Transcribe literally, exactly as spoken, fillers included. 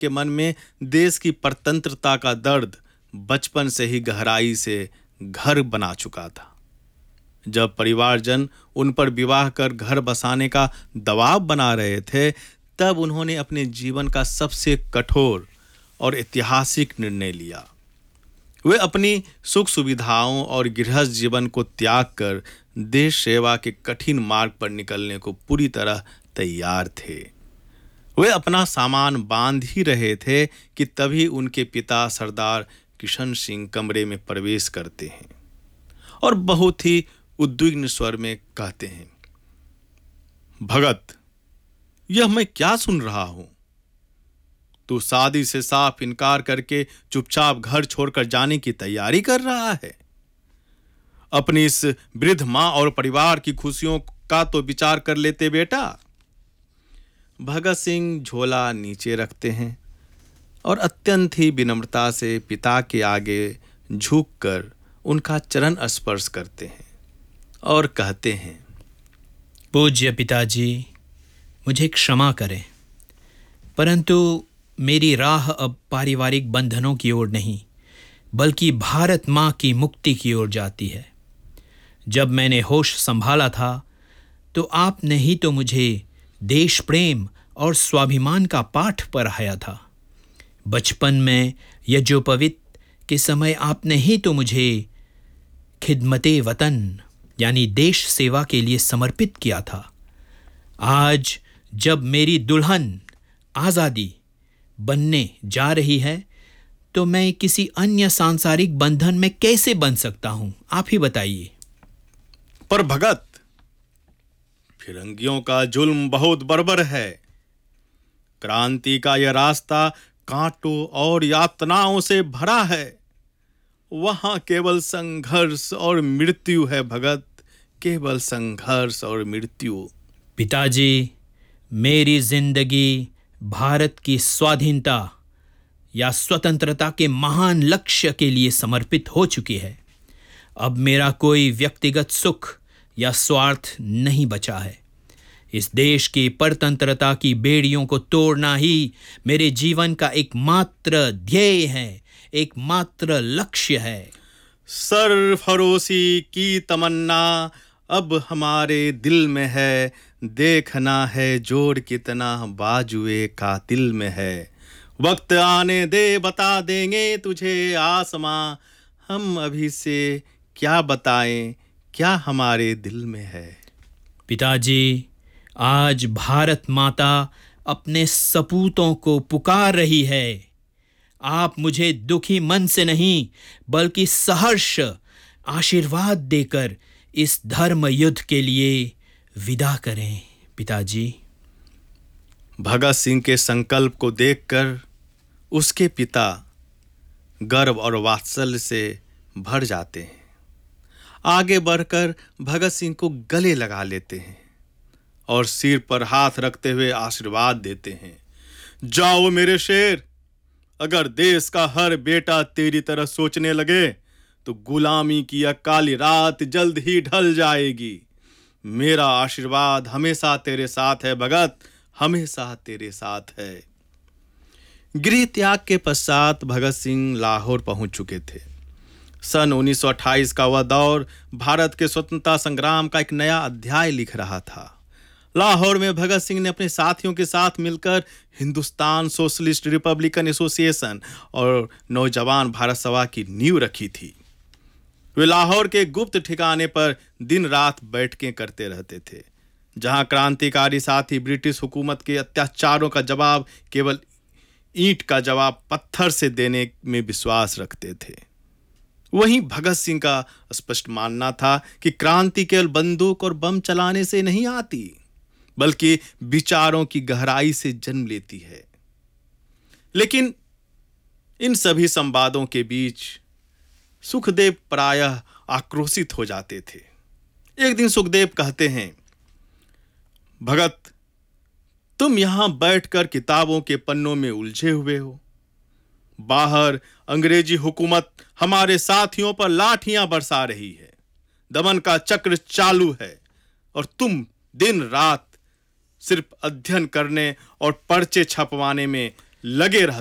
के मन में देश की परतंत्रता का दर्द बचपन से ही गहराई से घर बना चुका था। जब परिवारजन उन पर विवाह कर घर बसाने का दबाव बना रहे थे, तब उन्होंने अपने जीवन का सबसे कठोर और ऐतिहासिक निर्णय लिया। वे अपनी सुख सुविधाओं और गृहस्थ जीवन को त्याग कर देश सेवा के कठिन मार्ग पर निकलने को पूरी तरह तैयार थे। वे अपना सामान बांध ही रहे थे कि तभी उनके पिता सरदार किशन सिंह कमरे में प्रवेश करते हैं और बहुत ही उद्विग्न स्वर में कहते हैं, भगत, यह मैं क्या सुन रहा हूं? तू शादी से साफ इनकार करके चुपचाप घर छोड़कर जाने की तैयारी कर रहा है। अपनी इस वृद्ध मां और परिवार की खुशियों का तो विचार कर लेते बेटा। भगत सिंह झोला नीचे रखते हैं और अत्यंत ही विनम्रता से पिता के आगे झुककर उनका चरण स्पर्श करते हैं और कहते हैं, पूज्य पिताजी, मुझे क्षमा करें, परंतु मेरी राह अब पारिवारिक बंधनों की ओर नहीं बल्कि भारत माँ की मुक्ति की ओर जाती है। जब मैंने होश संभाला था तो आपने ही तो मुझे देश प्रेम और स्वाभिमान का पाठ पढ़ाया था। बचपन में यज्ञोपवीत के समय आपने ही तो मुझे खिदमते वतन यानी देश सेवा के लिए समर्पित किया था। आज जब मेरी दुल्हन आज़ादी बनने जा रही है तो मैं किसी अन्य सांसारिक बंधन में कैसे बन सकता हूं? आप ही बताइए। पर भगत, फिरंगियों का जुल्म बहुत बर्बर है। क्रांति का यह रास्ता कांटों और यातनाओं से भरा है। वहां केवल संघर्ष और मृत्यु है भगत, केवल संघर्ष और मृत्यु। पिताजी, मेरी जिंदगी भारत की स्वाधीनता या स्वतंत्रता के महान लक्ष्य के लिए समर्पित हो चुकी है। अब मेरा कोई व्यक्तिगत सुख या स्वार्थ नहीं बचा है। इस देश की परतंत्रता की बेड़ियों को तोड़ना ही मेरे जीवन का एकमात्र ध्येय है, एकमात्र लक्ष्य है। सरफरोशी की तमन्ना अब हमारे दिल में है, देखना है जोर कितना बाजुए कातिल में है। वक्त आने दे, बता देंगे तुझे आसमां, हम अभी से क्या बताएं क्या हमारे दिल में है। पिताजी, आज भारत माता अपने सपूतों को पुकार रही है। आप मुझे दुखी मन से नहीं बल्कि सहर्ष आशीर्वाद देकर इस धर्म युद्ध के लिए विदा करें। पिताजी। भगत सिंह के संकल्प को देखकर उसके पिता गर्व और वात्सल्य से भर जाते हैं। आगे बढ़कर भगत सिंह को गले लगा लेते हैं और सिर पर हाथ रखते हुए आशीर्वाद देते हैं। जाओ मेरे शेर, अगर देश का हर बेटा तेरी तरह सोचने लगे तो गुलामी की यह काली रात जल्द ही ढल जाएगी। मेरा आशीर्वाद हमेशा तेरे साथ है भगत, हमेशा तेरे साथ है। गृह त्याग के पश्चात भगत सिंह लाहौर पहुंच चुके थे। सन उन्नीस सौ अट्ठाईस का वह दौर भारत के स्वतंत्रता संग्राम का एक नया अध्याय लिख रहा था। लाहौर में भगत सिंह ने अपने साथियों के साथ मिलकर हिंदुस्तान सोशलिस्ट रिपब्लिकन एसोसिएशन और नौजवान भारत सभा की नींव रखी थी। वे लाहौर के गुप्त ठिकाने पर दिन रात बैठकें करते रहते थे, जहां क्रांतिकारी साथी ब्रिटिश हुकूमत के अत्याचारों का जवाब केवल ईंट का जवाब पत्थर से देने में विश्वास रखते थे। वहीं भगत सिंह का स्पष्ट मानना था कि क्रांति केवल बंदूक और बम चलाने से नहीं आती, बल्कि विचारों की गहराई से जन्म लेती है। लेकिन इन सभी संवादों के बीच सुखदेव प्रायः आक्रोशित हो जाते थे। एक दिन सुखदेव कहते हैं, भगत, तुम यहां बैठकर किताबों के पन्नों में उलझे हुए हो। बाहर अंग्रेजी हुकूमत हमारे साथियों पर लाठियां बरसा रही है, दमन का चक्र चालू है, और तुम दिन रात सिर्फ अध्ययन करने और पर्चे छपवाने में लगे रहते